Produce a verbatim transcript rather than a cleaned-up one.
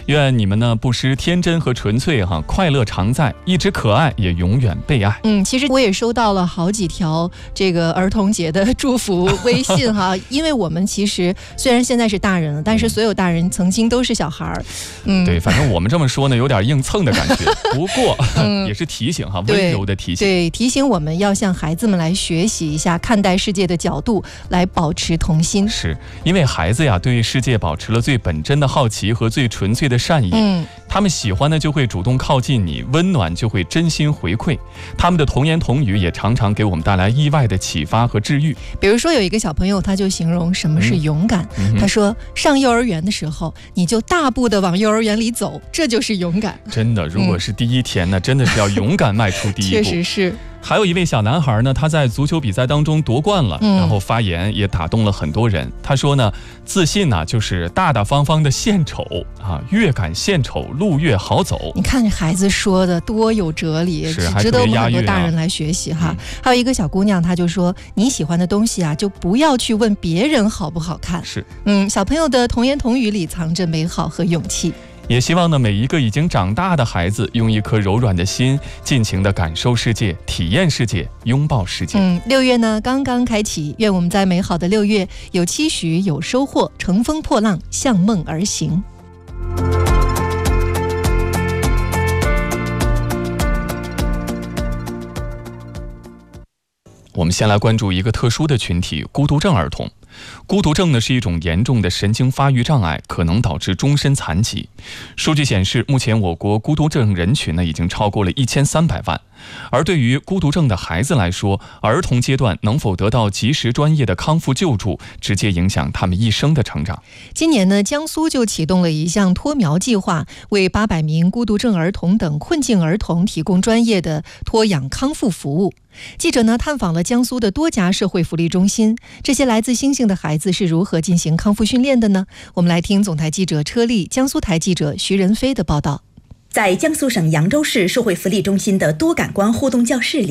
愿你们呢不失天真和纯粹哈，快乐常在，一直可爱也永远被爱。 嗯，其实我也收到了好几条这个儿童节的祝福微信哈，因为我们其实虽然现在是大人了，但是所有大人曾经都是小孩儿。嗯， 对，反正我们这么说呢，有点硬蹭的感觉。不过、嗯、也是提醒哈，温柔的提醒。 对，提醒我们要向孩子们来学习一下看待世界的角度，来保持童心。 是因为孩子呀，对世界保持了最本真的好奇和最纯粹的善意。嗯，他们喜欢呢，就会主动靠近你；温暖就会真心回馈。他们的童言童语也常常给我们带来意外的启发和治愈。 比如说，有一个小朋友，他就形容什么是勇敢。嗯、他说，上幼儿园的时候，你就大步的往幼儿园里走，这就是勇敢。 真的，如果是第一天呢，嗯、真的是要勇敢迈出第一步。 确实是。 还有一位小男孩呢，他在足球比赛当中夺冠了，嗯、然后发言也打动了很多人。他说呢，自信呢、啊、就是大大方方的献丑啊，越敢献丑，路越好走。 你看这孩子说的多有哲理， 是值得我们很多大人来学习哈。嗯、还有一个小姑娘，她就说，你喜欢的东西啊，就不要去问别人好不好看。 是， 嗯，小朋友的童言童语里藏着美好和勇气。 也希望呢，每一个已经长大的孩子，用一颗柔软的心，尽情地感受世界，体验世界，拥抱世界。 嗯，六月呢刚刚开启，愿我们在美好的六月有期许，有收获，乘风破浪，向梦而行。 我们先来关注一个特殊的群体——孤独症儿童。孤独症呢是一种严重的神经发育障碍，可能导致终身残疾。数据显示，目前我国孤独症人群呢已经超过了一千三百万。而对于孤独症的孩子来说，儿童阶段能否得到及时专业的康复救助，直接影响他们一生的成长。 今年呢，江苏就启动了一项托苗计划，为八百名孤独症儿童等困境儿童提供专业的托养康复服务。记者呢探访了江苏的多家社会福利中心，这些来自星星的孩子是如何进行康复训练的呢？我们来听总台记者车丽、江苏台记者徐仁飞的报道。 在江苏省扬州市社会福利中心的多感官互动教室里，